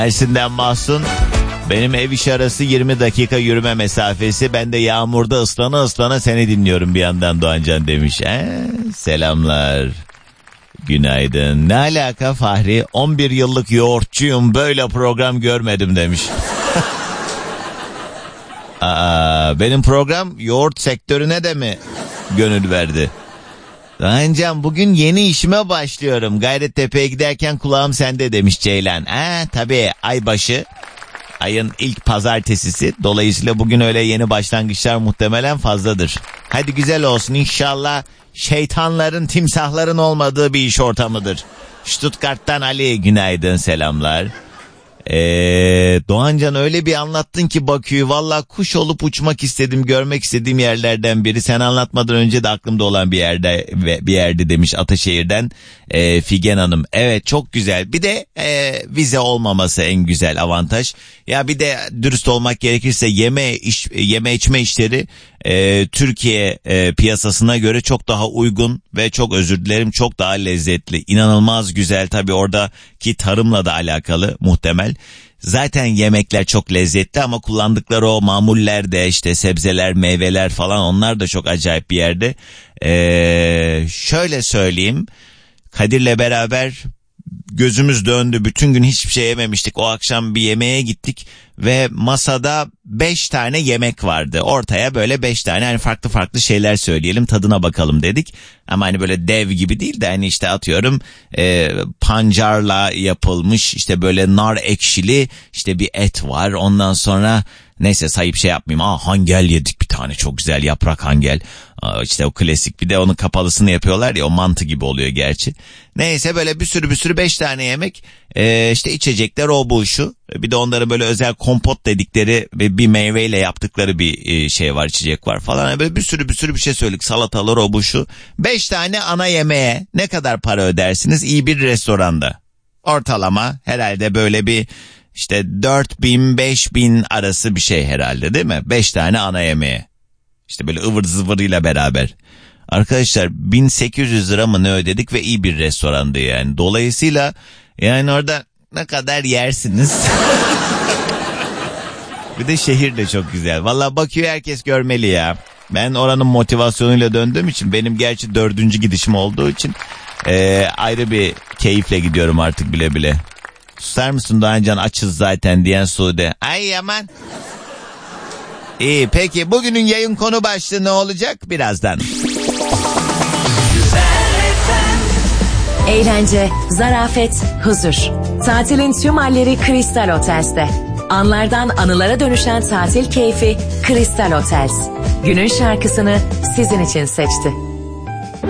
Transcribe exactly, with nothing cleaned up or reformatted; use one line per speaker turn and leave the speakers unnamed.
Mersin'den Mahsun. Benim ev iş arası yirmi dakika yürüme mesafesi. Ben de yağmurda ıslana ıslana seni dinliyorum bir yandan Doğancan demiş. He, selamlar. Günaydın. Ne alaka Fahri? on bir yıllık yoğurtçuyum, böyle program görmedim demiş. Aa, benim program yoğurt sektörüne de mi gönül verdi? Doğancan, bugün yeni işime başlıyorum. Gayrettepe'ye giderken kulağım sende demiş Ceylan. Ha, tabii aybaşı. Ayın ilk pazartesisi. Dolayısıyla bugün öyle yeni başlangıçlar muhtemelen fazladır. Hadi güzel olsun inşallah. Şeytanların, timsahların olmadığı bir iş ortamıdır. Stuttgart'tan Ali, günaydın, selamlar. Ee, Doğancan, öyle bir anlattın ki Bakü'yü, valla kuş olup uçmak istedim, görmek istediğim yerlerden biri. Sen anlatmadan önce de aklımda olan bir yerde bir yerdi demiş Ataşehir'den e, Figen Hanım. Evet, çok güzel. Bir de e, vize olmaması en güzel avantaj. Ya bir de dürüst olmak gerekirse yeme iş, yeme içme işleri e, Türkiye e, piyasasına göre çok daha uygun ve çok özür dilerim çok daha lezzetli. İnanılmaz güzel, tabii oradaki tarımla da alakalı muhtemel. Zaten yemekler çok lezzetli ama kullandıkları o mamuller de, işte sebzeler, meyveler falan, onlar da çok acayip bir yerde. Ee, şöyle söyleyeyim, Kadir'le beraber gözümüz döndü, bütün gün hiçbir şey yememiştik. O akşam bir yemeğe gittik ve masada beş tane yemek vardı. Ortaya böyle beş tane hani farklı farklı şeyler söyleyelim, tadına bakalım dedik. Ama hani böyle dev gibi değil de hani işte atıyorum e, pancarla yapılmış, işte böyle nar ekşili işte bir et var. Ondan sonra neyse sayıp şey yapmayayım. Aa, hangel yedik bir tane, çok güzel yaprak hangel. Aa, işte o klasik, bir de onun kapalısını yapıyorlar ya, o mantı gibi oluyor gerçi. Neyse böyle bir sürü bir sürü beş tane yemek, ee, işte içecekler o bu şu. Bir de onların böyle özel kompot dedikleri ve bir meyveyle yaptıkları bir şey var, içecek var falan. Böyle bir sürü bir sürü bir şey söyledik, salatalar o bu şu. Beş tane ana yemeğe ne kadar para ödersiniz iyi bir restoranda? Ortalama herhalde böyle bir işte dört bin beş bin arası bir şey herhalde, değil mi? Beş tane ana yemeğe. İşte böyle ıvır zıvırıyla beraber. Arkadaşlar bin sekiz yüz lira mı ne ödedik ve iyi bir restorandı yani. Dolayısıyla yani orada ne kadar yersiniz? Bir de şehir de çok güzel. Vallahi Bakü'yü herkes görmeli ya. Ben oranın motivasyonuyla döndüğüm için, benim gerçi dördüncü gidişim olduğu için e, ayrı bir keyifle gidiyorum artık bile bile. Susar mısın Doğancan, açız zaten diyen Sude. Ay aman. İyi, peki bugünün yayın konu başlığı ne olacak? Birazdan.
Eğlence, zarafet, huzur. Tatilin tüm halleri Crystal Hotels'te. Anlardan anılara dönüşen tatil keyfi Crystal Hotels. Günün şarkısını sizin için seçti.